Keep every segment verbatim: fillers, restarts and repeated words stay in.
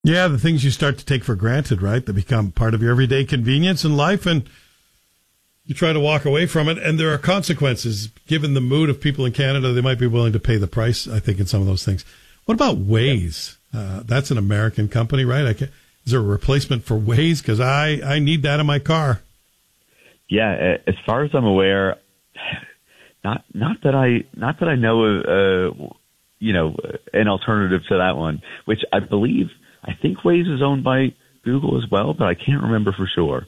Yeah, the things you start to take for granted, right? That become part of your everyday convenience in life, and you try to walk away from it, and there are consequences. Given the mood of people in Canada, they might be willing to pay the price, I think, in some of those things. What about Waze? Uh, that's an American company, right? I can't, is there a replacement for Waze? Because I, I need that in my car. Yeah, as far as I'm aware, not not that I not that I know of, uh, you know, an alternative to that one, which I believe, I think Waze is owned by Google as well, but I can't remember for sure.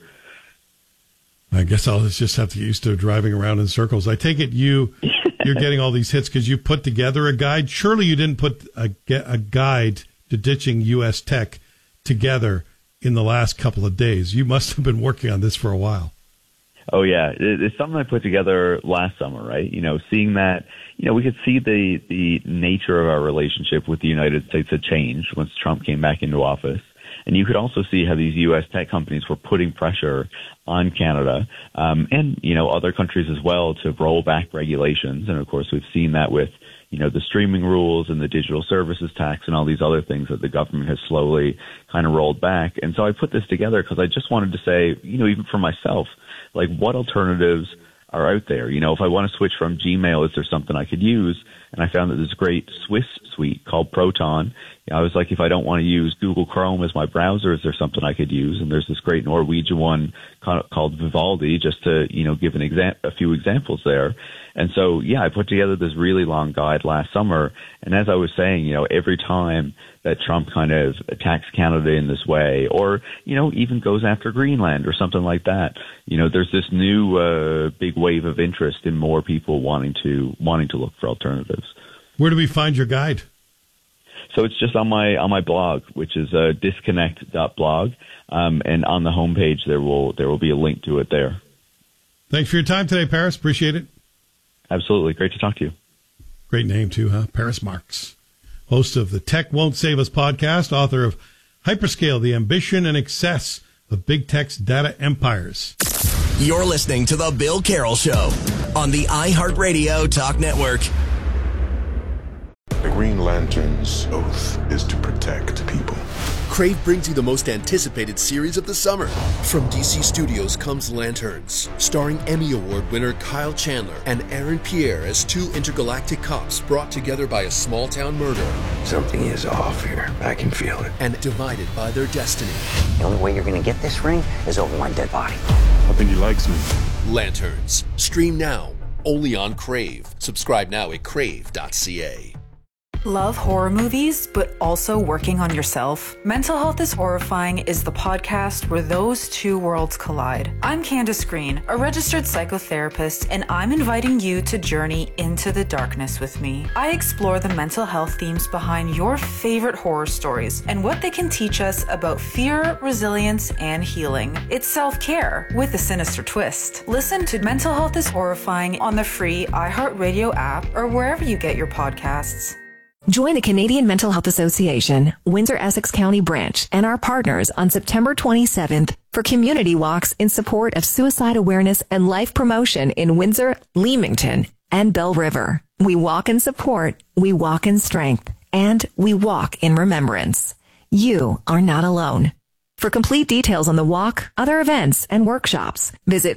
I guess I'll just have to get used to driving around in circles. I take it you, you're getting all these hits because you put together a guide. Surely you didn't put a, a guide to ditching U S tech together in the last couple of days. You must have been working on this for a while. Oh, yeah. It's something I put together last summer, right? You know, seeing that, you know, we could see the, the nature of our relationship with the United States had changed once Trump came back into office. And you could also see how these U S tech companies were putting pressure on Canada um, and, you know, other countries as well to roll back regulations. And, of course, we've seen that with, you know, the streaming rules and the digital services tax and all these other things that the government has slowly kind of rolled back. And so I put this together because I just wanted to say, you know, even for myself, like what alternatives are out there? You know, if I want to switch from Gmail, is there something I could use? And I found that there's a great Swiss suite called Proton. I was like, if I don't want to use Google Chrome as my browser, is there something I could use? And there's this great Norwegian one called Vivaldi, just to, you know, give an exa- a few examples there. And so, yeah, I put together this really long guide last summer. And as I was saying, you know, every time that Trump kind of attacks Canada in this way, or, you know, even goes after Greenland or something like that, you know, there's this new uh, big wave of interest in more people wanting to wanting to look for alternatives. Where do we find your guide? So it's just on my on my blog, which is uh, disconnect dot blog, um, and on the homepage there will there will be a link to it there. Thanks for your time today, Paris. Appreciate it. Absolutely. Great to talk to you. Great name, too, huh? Paris Marks, host of the Tech Won't Save Us podcast, author of Hyperscale, The Ambition and Excess of Big Tech's Data Empires. You're listening to The Bill Carroll Show on the iHeartRadio Talk Network. The Green Lantern's oath is to protect people. Crave brings you the most anticipated series of the summer. From D C Studios comes Lanterns, starring Emmy Award winner Kyle Chandler and Aaron Pierre as two intergalactic cops brought together by a small-town murder. Something is off here. I can feel it. And divided by their destiny. The only way you're going to get this ring is over my dead body. I think he likes me. Lanterns. Stream now. Only on Crave. Subscribe now at crave dot c a. Love horror movies, but also working on yourself? Mental Health is Horrifying is the podcast where those two worlds collide. I'm Candace Green, a registered psychotherapist, and I'm inviting you to journey into the darkness with me. I explore the mental health themes behind your favorite horror stories and what they can teach us about fear, resilience, and healing. It's self-care with a sinister twist. Listen to Mental Health is Horrifying on the free iHeartRadio app or wherever you get your podcasts. Join the Canadian Mental Health Association, Windsor-Essex County Branch, and our partners on September twenty-seventh for community walks in support of suicide awareness and life promotion in Windsor, Leamington, and Bell River. We walk in support, we walk in strength, and we walk in remembrance. You are not alone. For complete details on the walk, other events, and workshops, visit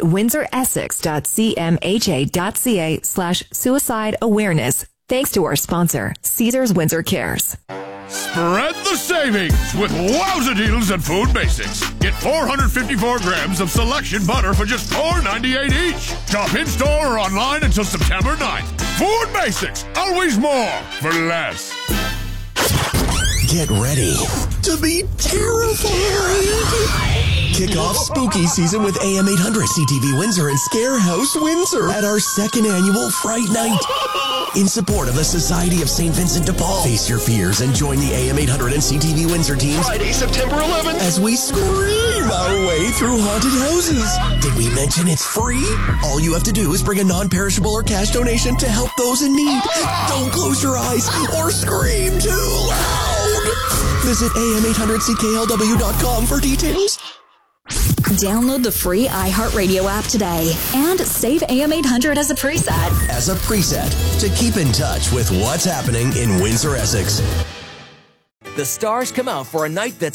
windsoressex.cmha.ca slash suicide awareness. Thanks to our sponsor, Caesars Windsor Cares. Spread the savings with wowza deals at Food Basics. Get four hundred fifty-four grams of selection butter for just four ninety-eight each. Shop in-store or online until September ninth. Food Basics, always more for less. Get ready to be terrified. Kick off spooky season with A M eight hundred, C T V Windsor, and Scare House Windsor at our second annual Fright Night. In support of the Society of Saint Vincent de Paul. Face your fears and join the A M eight hundred and C T V Windsor teams Friday, September eleventh as we scream our way through haunted houses. Did we mention it's free? All you have to do is bring a non-perishable or cash donation to help those in need. Don't close your eyes or scream too loud. Visit A M eight hundred C K L W dot com for details. Download the free iHeartRadio app today and save A M eight hundred as a preset. As a preset to keep in touch with what's happening in Windsor, Essex. The stars come out for a night that's